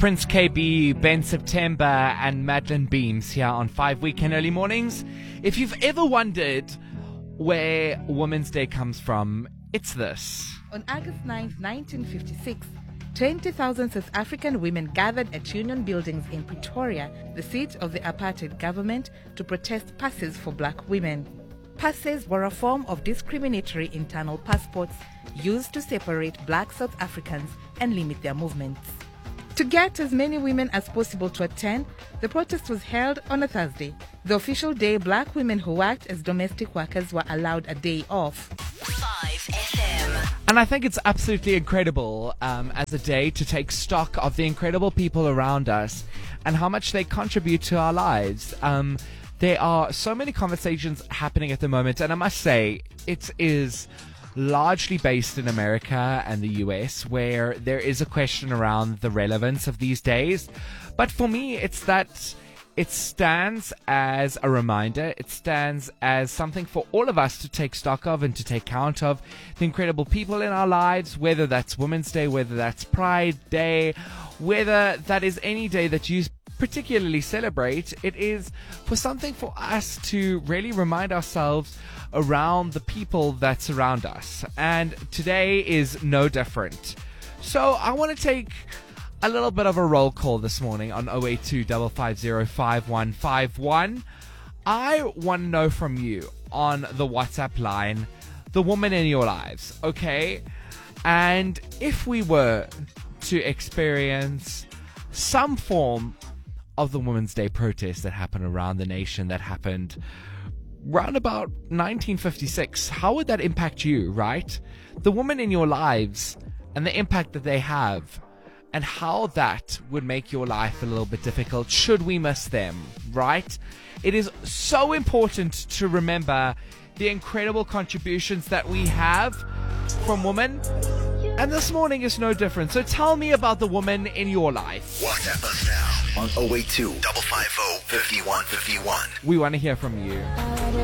Prince KB, Ben September, and Madeline Beams here on 5 Weekend Early Mornings. If you've ever wondered where Women's Day comes from, it's this. On August 9, 1956, 20,000 South African women gathered at Union Buildings in Pretoria, the seat of the apartheid government, to protest passes for black women. Passes were a form of discriminatory internal passports used to separate black South Africans and limit their movements. To get as many women as possible to attend, the protest was held on a Thursday. The official day black women who worked as domestic workers were allowed a day off. 5FM. And I think it's absolutely incredible as a day to take stock of the incredible people around us and how much they contribute to our lives. There are so many conversations happening at the moment, and I must say, it is largely based in America and the US, where there is a question around the relevance of these days. But for me, it's that it stands as a reminder. It stands as something for all of us to take stock of and to take count of the incredible people in our lives, whether that's Women's Day, whether that's Pride Day, whether that is any day that you particularly celebrate. It is for something for us to really remind ourselves around the people that surround us. And today is no different. So I want to take a little bit of a roll call this morning on 082 550 5151. I want to know from you on the WhatsApp line, the woman in your lives, okay? And if we were to experience some form of the Women's Day protest that happened around the nation, that happened round about 1956, how would that impact you, right? The women in your lives and the impact that they have, and how that would make your life a little bit difficult should we miss them, right? It is so important to remember the incredible contributions that we have from women, and this morning is no different. So tell me about the woman in your life. WhatsApp us now on 082 550 5151. We want to hear from you.